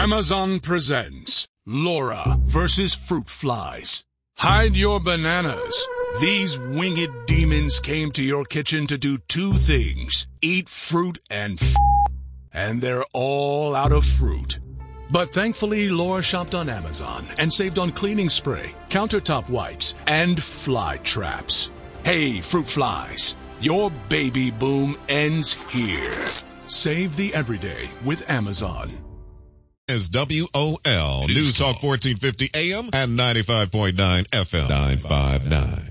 Amazon presents Laura versus fruit flies. Hide your bananas. These winged demons came to your kitchen to do two things: eat fruit and and they're all out of fruit. But thankfully, Laura shopped on Amazon and saved on cleaning spray, countertop wipes, and fly traps. Hey, fruit flies, your baby boom ends here. Save the everyday with Amazon. Is WOL News Talk 1450 AM and 95.9 FM 959.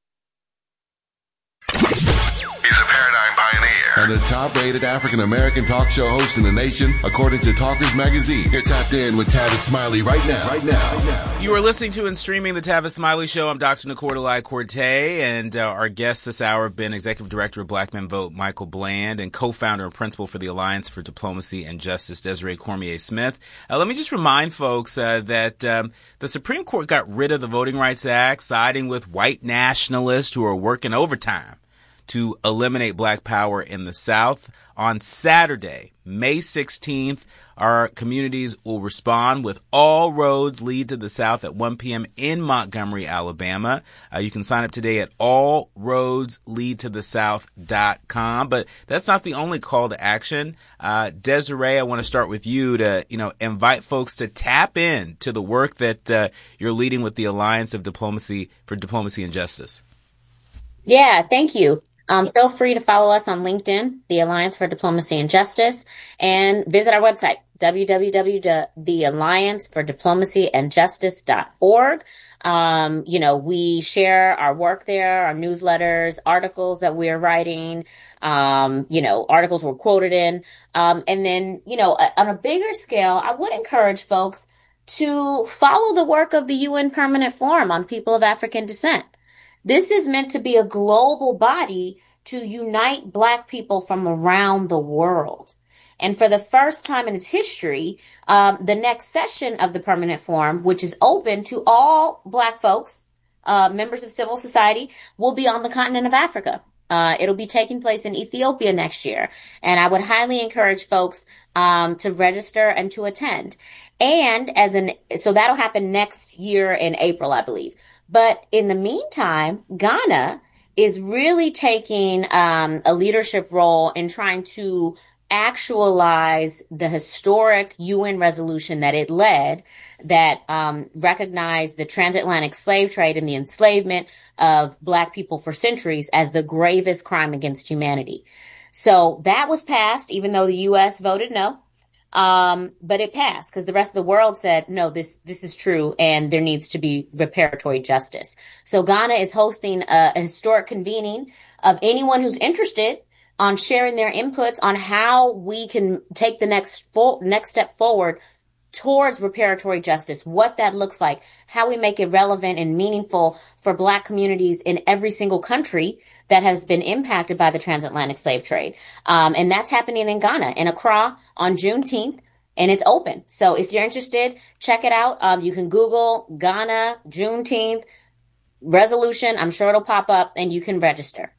He's a paradigm pioneer and the top-rated African-American talk show host in the nation, according to Talkers Magazine. You're tapped in with Tavis Smiley right now. You are listening to and streaming the Tavis Smiley Show. I'm Dr. Nicordelai Cortez, and our guests this hour have been Executive Director of Black Men Vote, Michael Bland, and co-founder and principal for the Alliance for Diplomacy and Justice, Desiree Cormier-Smith. Let me just remind folks that the Supreme Court got rid of the Voting Rights Act, siding with white nationalists who are working overtime to eliminate black power in the South. On Saturday, May 16th, our communities will respond with All Roads Lead to the South at 1 p.m. in Montgomery, Alabama. You can sign up today at allroadsleadtothesouth.com. But that's not the only call to action. Desiree, I want to start with you to, invite folks to tap in to the work that you're leading with the Alliance of Diplomacy for Diplomacy and Justice. Yeah, thank you. Feel free to follow us on LinkedIn, the Alliance for Diplomacy and Justice, and visit our website, www.thealliancefordiplomacyandjustice.org. We share our work there, our newsletters, articles that we're writing, articles we're quoted in. And then, on a bigger scale, I would encourage folks to follow the work of the UN Permanent Forum on People of African Descent. This is meant to be a global body to unite Black people from around the world. And for the first time in its history, the next session of the Permanent Forum, which is open to all Black folks, members of civil society, will be on the continent of Africa. It'll be taking place in Ethiopia next year. And I would highly encourage folks to register and to attend. And so that'll happen next year in April, I believe. But in the meantime, Ghana is really taking a leadership role in trying to actualize the historic UN resolution that it led that recognized the transatlantic slave trade and the enslavement of Black people for centuries as the gravest crime against humanity. So that was passed, even though the U.S. voted no. But it passed because the rest of the world said, no, this is true and there needs to be reparatory justice. So Ghana is hosting a historic convening of anyone who's interested on sharing their inputs on how we can take the next step forward towards reparatory justice, what that looks like, how we make it relevant and meaningful for Black communities in every single country that has been impacted by the transatlantic slave trade. And that's happening in Ghana, in Accra on Juneteenth, and it's open. So if you're interested, check it out. You can Google Ghana Juneteenth resolution. I'm sure it'll pop up and you can register.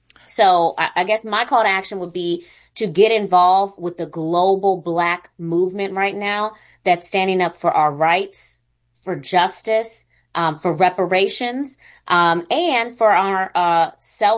So I guess my call to action would be to get involved with the global Black movement right now that's standing up for our rights, for justice, for reparations, and for our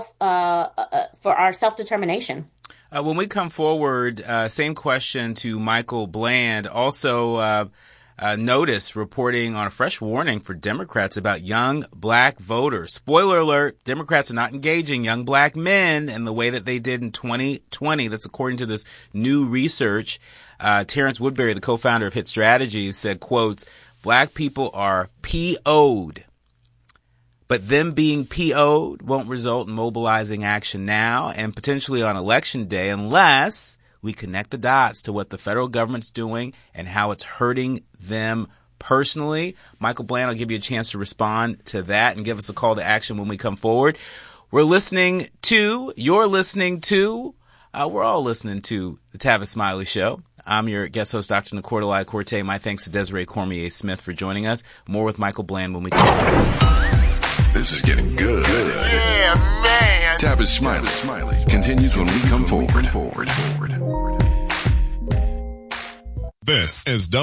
self-determination. When we come forward, same question to Michael Bland. Also, notice reporting on a fresh warning for Democrats about young Black voters. Spoiler alert, Democrats are not engaging young Black men in the way that they did in 2020. That's according to this new research. Terrence Woodbury, the co-founder of Hit Strategies, said, quotes, Black people are PO'd. But them being PO'd won't result in mobilizing action now and potentially on election day unless we connect the dots to what the federal government's doing and how it's hurting them personally. Michael Bland, I'll give you a chance to respond to that and give us a call to action when we come forward. You're listening to, we're all listening to the Tavis Smiley Show. I'm your guest host, Dr. Nicordelai Cortez. My thanks to Desiree Cormier-Smith for joining us. More with Michael Bland when we come forward. This is getting good. Yeah, man. Tavis Smiley continues when we come forward. This is